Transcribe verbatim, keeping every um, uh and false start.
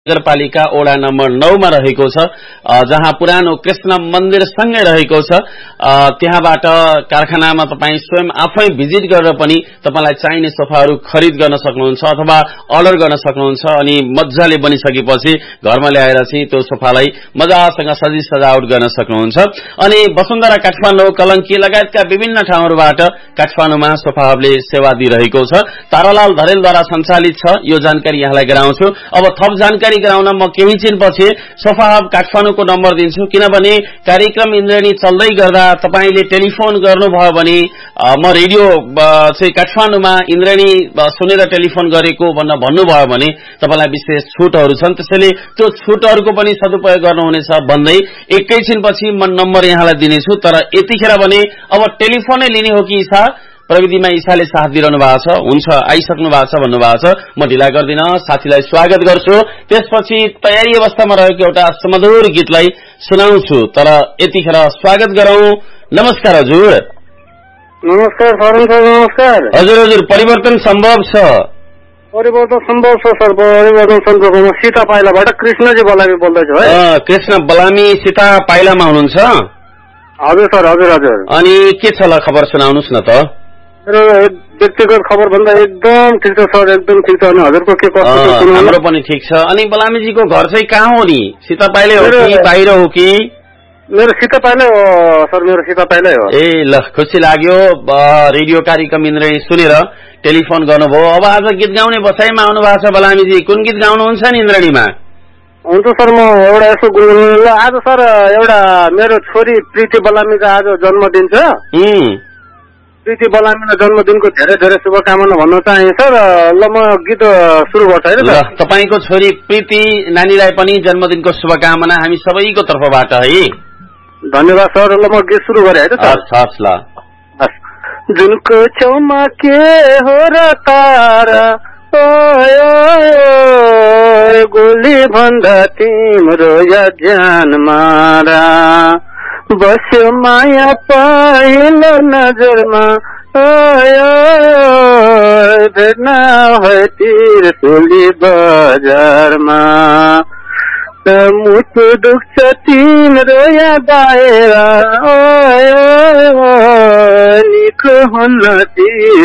नगरपालिका ओडा नम्बर नौ मा रहेको छ, जहाँ पुरानो कृष्ण मन्दिर सँगै रहेको छ। त्यहाँबाट कारखानामा तपाईं स्वयं आफै भिजिट गरेर पनि तपाईलाई चाहिने सोफाहरू खरिद गर्न सक्नुहुन्छ अथवा अर्डर गर्न सक्नुहुन्छ अनि मज्जाले बनिसकेपछि घरमा ल्याएर चाहिँ त्यो सोफालाई मजासँग सजी सजावट गर्न सक्नुहुन्छ। अनि वसुन्धरा काठमाडौँ, कलंकी लगायतका विभिन्न ठाउँहरूबाट काठमाडौँमा सोफाहरूले सेवा दिइरहेको छ। तारालाल धरेलद्वारा सञ्चालित छ। यो जानकारी यहाँलाई गराउँछु। अब थप जानकारी गराउन म केही छिनपछि सोफा हब काठमाडौँको नम्बर दिन्छु, किनभने कार्यक्रम इन्द्रेणी चल्दै गर्दा तपाईले टेलिफोन गर्नुभयो भने म रेडियो चाहिँ काठमाडौँमा इन्द्रेणी सुनेर टेलिफोन गरेको भन्न भन्नुभयो भने तपाईलाई विशेष छुटहरू छन्, त्यसैले त्यो छुटहरूको पनि सदुपयोग गर्नुहुनेछ भन्दै एकैछिनपछि म नम्बर यहाँलाई दिनेछु। तर यतिखेर भने अब टेलिफोनै लिने हो कि ईशा? प्रविधिमा ईशाले साथ दिइरहनु भएको छ। हुन्छ, आइसक्नु भएको छ भन्नुभएको छ। म ढिला गर्दिन, साथीलाई स्वागत गर्छु। त्यसपछि तयारी अवस्थामा रहेको एउटा सुमधुर गीतलाई सुनाउँछु। तर यतिखेर स्वागत गरौं। नमस्कार हजुर। नमस्कार सर। नमस्कार हजुर। हजुर, परिवर्तन सम्भव छ? परिवर्तन सम्भव छ सर। परिवर्तन सम्भव। म सीता पाइलाबाट कृष्णजी बलामी बोल्दैछु है। कृष्ण बलामी सीता पाइलामा हुनुहुन्छ? हजुर सर। हजुर हजुर। अनि के छ ल खबर, सुनाउनुस् न त। मेरो व्यक्तिगत खबर भन्दा एकदम ठिक छ सर, एकदम ठिक छ। अनि हजुरको के कस्तो? हाम्रो पनि ठिक छ। अनि बलामीजीको घर चाहिँ कहाँ हो नि? सीता पाइले हो कि बाहिर हो कि? मेरो सीता पाइले हो सर, मेरो सीता पाइले हो। ए ल, खुसी लाग्यो रेडियो कार्यक्रम इन्द्रेणी सुनेर टेलिफोन गर्नुभयो। अब आज गीत गाउने बसाइमा आउनु भएको छ बलामीजी, कुन गीत गाउनुहुन्छ नि इन्द्रेणीमा? हुन्छ सर, म एउटा यसो गुनगुन। आज सर एउटा मेरो छोरी प्रीति बलामीको आज जन्मदिन छ। प्रीति बलामीको जन्मदिनको धेरै धेरै शुभकामना भन्न चाहे सर। ल म गीत सुरु गर्छु है। ल, तपाईको छोरी प्रीति नानीलाई पनि जन्मदिनको शुभकामना हामी सबैको तर्फबाट है। धन्यवाद सर। ल म गीत सुरु गरेँ है त सर। हस् ल। जुनको छेउमा के हो र तारा, गोली भन्दा तिम्रो या ज्यान मारा, बस्यो माया पहिलो नजरमा, भेट्न है तिरसुली बजारमा, मुटु दुख्छ तिम्रो याद आएर, निको हुन्न ती